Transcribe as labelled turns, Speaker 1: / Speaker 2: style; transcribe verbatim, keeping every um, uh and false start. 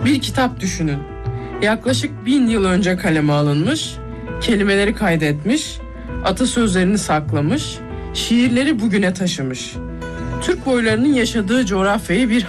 Speaker 1: Bir kitap düşünün. Yaklaşık bin yıl önce kaleme alınmış, kelimeleri kaydetmiş, atasözlerini saklamış, şiirleri bugüne taşımış. Türk boylarının yaşadığı coğrafyayı bir